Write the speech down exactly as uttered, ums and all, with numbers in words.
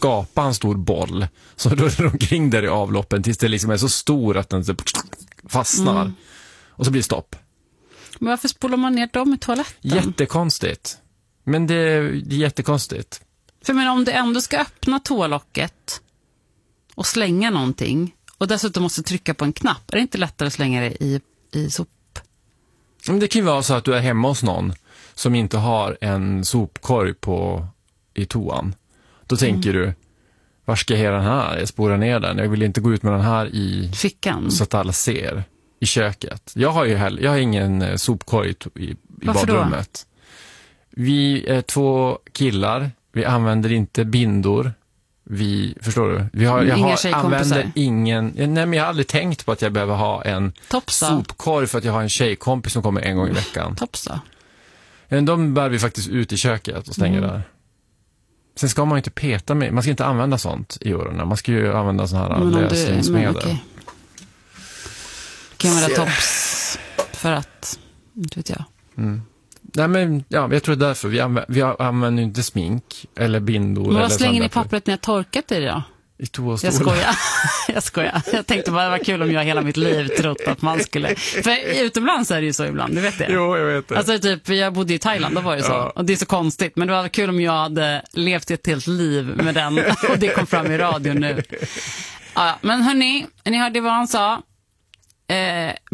skapa en stor boll så rullar omkring där i avloppen tills det liksom är så stor att den fastnar. Mm. Och så blir det stopp. Men varför spolar man ner dem i toaletten? Jättekonstigt. Men det, det är jättekonstigt. För men om du ändå ska öppna toalocket och slänga någonting och dessutom måste trycka på en knapp, är det inte lättare att slänga det i, i sop? Men det kan ju vara så att du är hemma hos någon som inte har en sopkorg på, i toan. Då tänker mm. du, var ska jag ha den här? Jag spårar ner den. Jag vill inte gå ut med den här i fickan så att alla ser. I köket. Jag har ju heller, jag har ingen sopkorg i, i badrummet. Då? Vi är två killar. Vi använder inte bindor. Vi, förstår du? Vi har, jag har, använder ingen... Nej, men jag har aldrig tänkt på att jag behöver ha en Topsa. sopkorg för att jag har en tjejkompis som kommer en gång i veckan. Topsa. De bär vi faktiskt ut i köket och stänger mm. där. Sen ska man ju inte peta med... Man ska inte använda sånt i öronen. Man ska ju använda såna här lösningsmedel. Okay. Kan vara tops för att... Inte vet jag. Mm. Nej, men ja, jag tror därför vi använder, vi använder inte smink eller bindor. Men vad slänger ni pappret när jag torkat det då? I toastolen. Jag skojar. jag skojar. Jag tänkte bara det var kul om jag hela mitt liv trott att man skulle... För utomlands är det ju så ibland, du vet det. Jo, jag vet det. Alltså typ, jag bodde i Thailand, då var det så. Ja. Och det är så konstigt. Men det var kul om jag hade levt ett helt liv med den. Och det kom fram i radio nu. Ja, men hörni, ni hörde vad han sa. Eh,